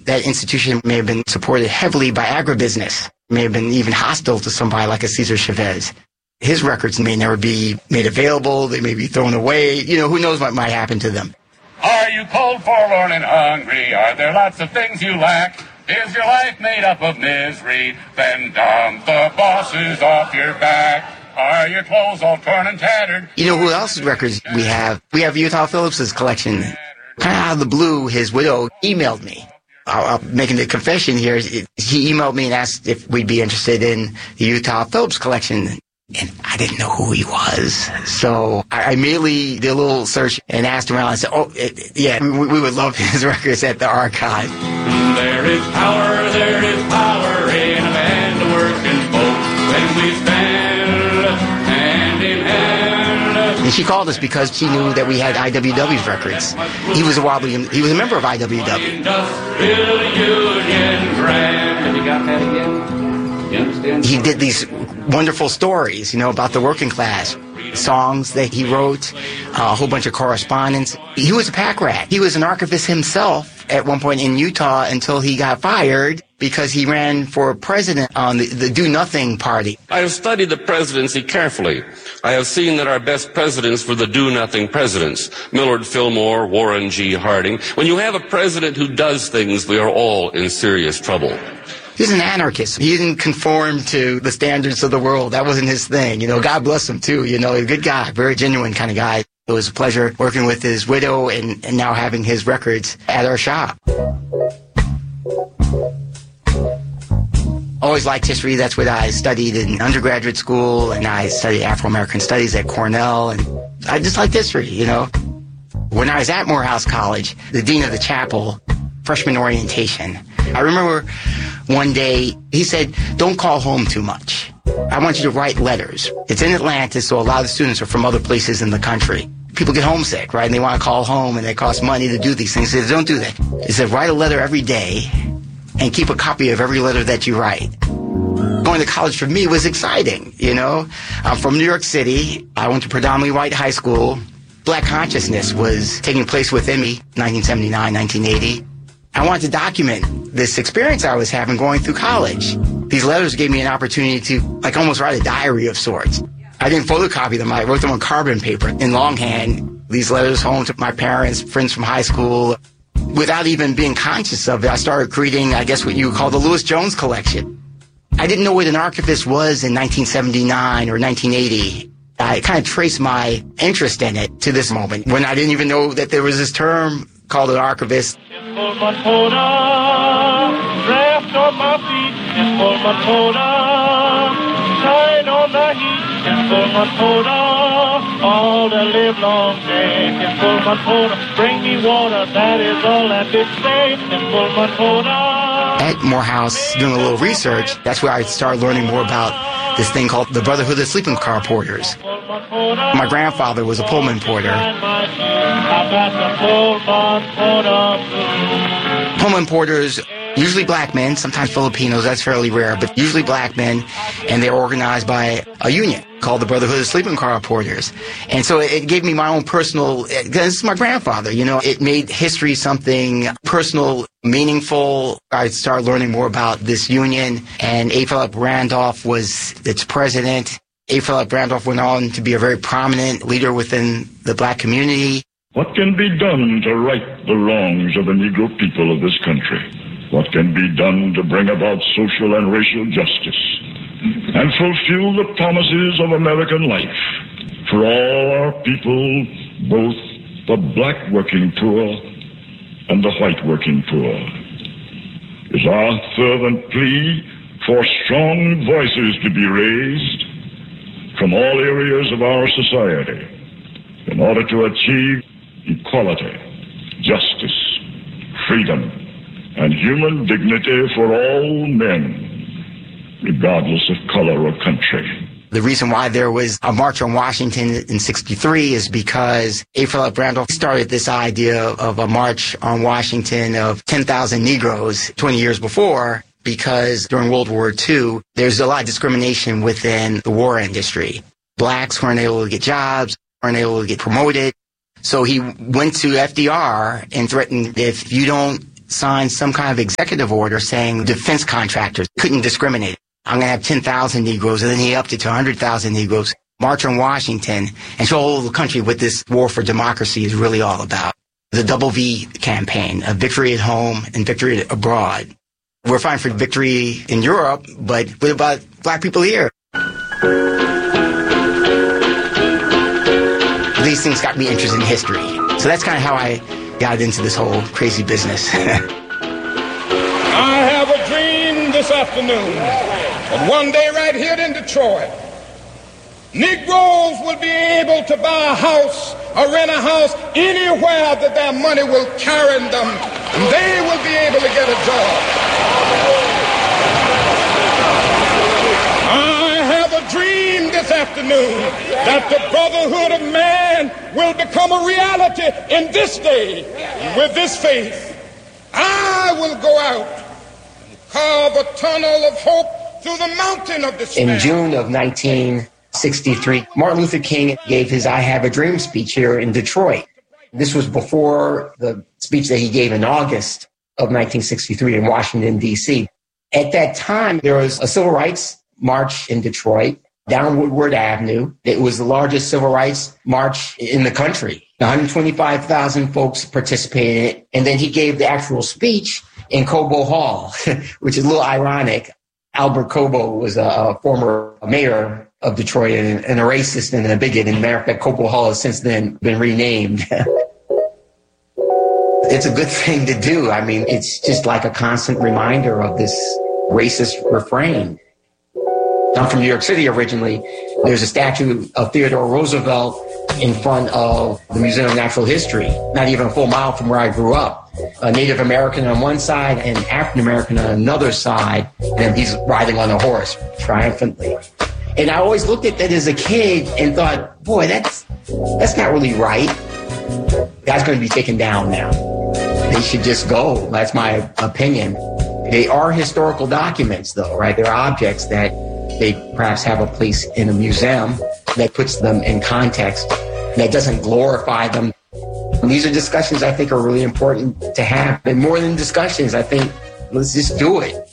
that institution may have been supported heavily by agribusiness, may have been even hostile to somebody like a Cesar Chavez. His records may never be made available. They may be thrown away. Who knows what might happen to them. Are you cold, forlorn, and hungry? Are there lots of things you lack? Is your life made up of misery? Then dump the bosses off your back. Are your clothes all torn and tattered? Who else's records we have? We have Utah Phillips's collection. Kind of out of the blue, his widow emailed me. I'm making the confession here. He emailed me and asked if we'd be interested in the Utah Phillips collection. And I didn't know who he was. So I immediately did a little search and asked around. I said, we would love his records at the archive. There is power in a band of working folk when we stand hand in hand. And she called us because she knew that we had IWW's records. He was a member of IWW. Industrial Union Grand. Have you got that again? You understand? He did these wonderful stories, about the working class, songs that he wrote, a whole bunch of correspondence. He was a pack rat. He was an archivist himself at one point in Utah until he got fired because he ran for president on the Do Nothing Party. I have studied the presidency carefully. I have seen that our best presidents were the Do Nothing presidents, Millard Fillmore, Warren G. Harding. When you have a president who does things, we are all in serious trouble. He's an anarchist. He didn't conform to the standards of the world. That wasn't his thing. God bless him, too. A good guy, very genuine kind of guy. It was a pleasure working with his widow and now having his records at our shop. Always liked history. That's what I studied in undergraduate school, and I studied Afro-American studies at Cornell, and I just liked history, When I was at Morehouse College, the dean of the chapel, freshman orientation, I remember one day he said, don't call home too much. I want you to write letters. It's in Atlanta, so a lot of students are from other places in the country. People get homesick, right? And they want to call home, and it costs money to do these things. He said, don't do that. He said, write a letter every day and keep a copy of every letter that you write. Going to college for me was exciting, I'm from New York City. I went to predominantly white high school. Black consciousness was taking place within me, 1979, 1980. I wanted to document this experience I was having going through college. These letters gave me an opportunity to almost write a diary of sorts. I didn't photocopy them. I wrote them on carbon paper in longhand. These letters home to my parents, friends from high school. Without even being conscious of it, I started creating, what you would call the Lewis Jones collection. I didn't know what an archivist was in 1979 or 1980. I kind of traced my interest in it to this moment when I didn't even know that there was this term called an archivist. Draft on my feet, shine on the heat, all the live long day, bring me water, that is all that it say, At Morehouse, doing a little research, that's where I started learning more about this thing called the Brotherhood of Sleeping Car Porters. My grandfather was a Pullman porter. Pullman porters, usually black men, sometimes Filipinos, that's fairly rare, but usually black men, and they're organized by a union called the Brotherhood of Sleeping Car Porters. And so it gave me my own personal, because this is my grandfather, it made history something personal, meaningful. I started learning more about this union, and A. Philip Randolph was its president. A. Philip Randolph went on to be a very prominent leader within the black community. What can be done to right the wrongs of the Negro people of this country? What can be done to bring about social and racial justice and fulfill the promises of American life for all our people, both the black working poor and the white working poor? Is our fervent plea for strong voices to be raised from all areas of our society in order to achieve equality, justice, freedom, and human dignity for all men, regardless of color or country. The reason why there was a March on Washington in 63 is because A. Philip Randolph started this idea of a March on Washington of 10,000 Negroes 20 years before, because during World War II, there's a lot of discrimination within the war industry. Blacks weren't able to get jobs, weren't able to get promoted. So he went to FDR and threatened, if you don't signed some kind of executive order saying defense contractors couldn't discriminate. I'm going to have 10,000 Negroes, and then he upped it to 100,000 Negroes, march on Washington, and show all the country what this war for democracy is really all about. The Double V campaign, a victory at home and victory abroad. We're fighting for victory in Europe, but what about black people here? These things got me interested in history. So that's kind of how I got into this whole crazy business. I have a dream this afternoon that one day right here in Detroit, Negroes will be able to buy a house or rent a house anywhere that their money will carry them, and they will be able to get a job. I have a dream this afternoon that the brotherhood of man will become a reality in this day. With this faith, I will go out and carve a tunnel of hope through the mountain of despair. In June of 1963, Martin Luther King gave his I Have a Dream speech here in Detroit. This was before the speech that he gave in August of 1963 in Washington, D.C. At that time, there was a civil rights march in Detroit down Woodward Avenue. It was the largest civil rights march in the country. 125,000 folks participated in it. And then he gave the actual speech in Cobo Hall, which is a little ironic. Albert Cobo was a former mayor of Detroit and a racist and a bigot. And matter of fact, Cobo Hall has since then been renamed. It's a good thing to do. I mean, it's just like a constant reminder of this racist refrain. I'm from New York City originally. There's a statue of Theodore Roosevelt in front of the Museum of Natural History, not even a full mile from where I grew up. A Native American on one side and African American on another side, and he's riding on a horse triumphantly. And I always looked at that as a kid and thought, boy, that's not really right. That's going to be taken down now. They should just go. That's my opinion. They are historical documents, though, right? They're objects that they perhaps have a place in a museum that puts them in context, that doesn't glorify them. And these are discussions I think are really important to have. And more than discussions, I think let's just do it.